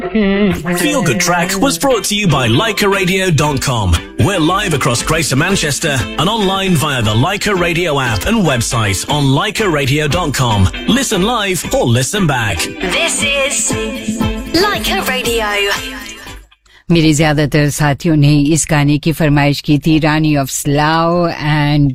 Feel Good Track was brought to you by LeicaRadio.com. We're live across Greater Manchester and online via the Leica Radio app and website on LeicaRadio.com. Listen live or listen back. This is Leica Radio. मेरे ज्यादातर साथियों ने इस गाने की फरमाइश की थी, रानी of Slav and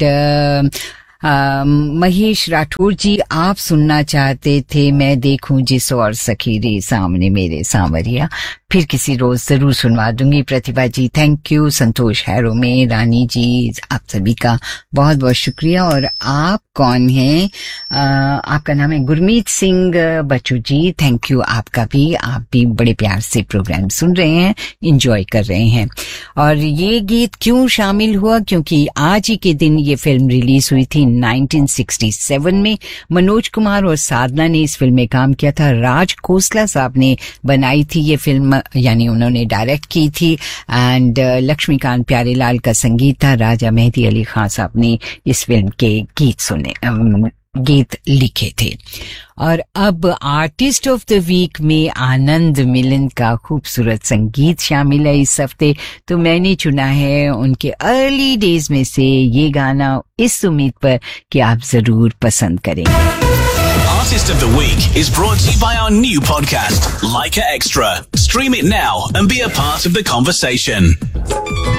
Mahesh Rathore जी आप सुनना चाहते थे मैं देखूं जिस और सखी रे सामने मेरे सांवरिया, फिर किसी रोज जरूर सुनवा दूंगी। प्रतिभा जी थैंक यू, संतोष हैरो में, रानी जी आप सभी का बहुत बहुत शुक्रिया। और आप कौन हैं? आपका नाम है गुरमीत सिंह बच्चू जी, थैंक यू आपका भी, आप भी बड़े प्यार से प्रोग्राम सुन रहे हैं, एंजॉय कर रहे हैं। और ये गीत क्यों शामिल हुआ? क्योंकि आज ही के दिन ये फिल्म रिलीज हुई थी 1967 में। मनोज कुमार और साधना ने इस फिल्म में काम किया था। राज खोसला साहब ने बनाई थी ये फिल्म, यानी उन्होंने डायरेक्ट की थी। एंड लक्ष्मीकांत प्यारेलाल का संगीत था। राजा मेहदी अली खान साहब ने इस फिल्म के गीत लिखे थे। और अब आर्टिस्ट ऑफ द वीक में आनंद मिलन का खूबसूरत संगीत शामिल है इस हफ्ते, तो मैंने चुना है उनके अर्ली डेज में से ये गाना, इस उम्मीद पर कि आप जरूर पसंद करेंगे। Artist of the Week is brought to you by our new podcast, Leica Extra. Stream it now and be a part of the conversation.